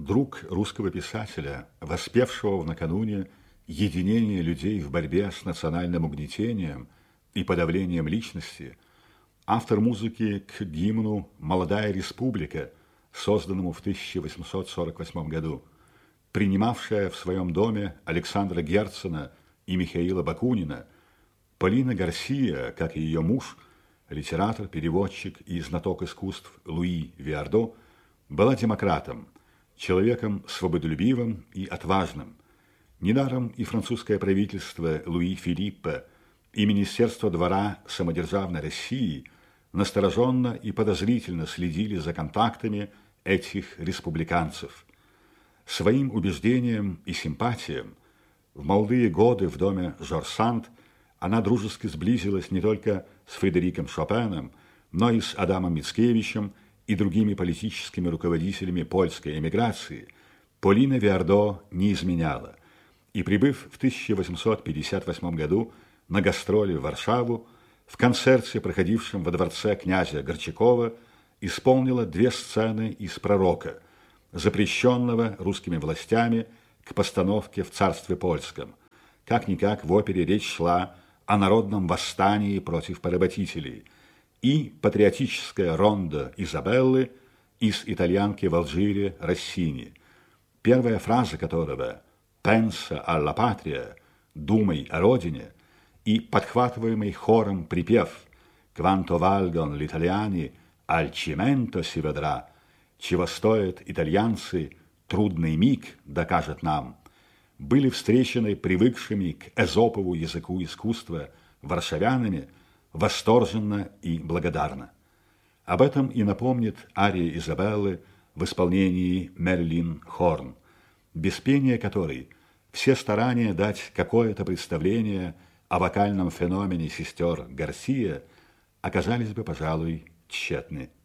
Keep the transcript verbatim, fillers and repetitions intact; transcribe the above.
друг русского писателя, воспевшего накануне единение людей в борьбе с национальным угнетением и подавлением личности, автор музыки к гимну «Молодая республика», созданному в тысяча восемьсот сорок восьмом году, принимавшая в своем доме Александра Герцена и Михаила Бакунина, Полина Гарсия, как и ее муж, литератор, переводчик и знаток искусств Луи Виардо, была демократом, человеком свободолюбивым и отважным. Недаром и французское правительство Луи Филиппа, и Министерство двора самодержавной России настороженно и подозрительно следили за контактами этих республиканцев. Своим убеждением и симпатиям в молодые годы в доме Жорж Санд она дружески сблизилась не только с Фредериком Шопеном, но и с Адамом Мицкевичем и другими политическими руководителями польской эмиграции. Полина Виардо не изменяла, и, прибыв в тысяча восемьсот пятьдесят восьмом году на гастроли в Варшаву, в концерте, проходившем во дворце князя Горчакова, исполнила две сцены из «Пророка», запрещенного русскими властями к постановке в царстве польском. Как-никак в опере речь шла о народном восстании против поработителей, и патриотическая рондо Изабеллы из итальянки в Алжире Россини, первая фраза которого «Pensa alla patria» – «Думай о родине», и подхватываемый хором припев «Quanto valgon gli italiani, al cimento si vedrà» – «Чего стоят итальянцы, трудный миг докажет нам», были встречены привыкшими к эзопову языку искусства варшавянами восторженно и благодарно. Об этом и напомнит ария Изабеллы в исполнении Мерлин Хорн, без пения которой все старания дать какое-то представление о вокальном феномене сестер Гарсия оказались бы, пожалуй, тщетны.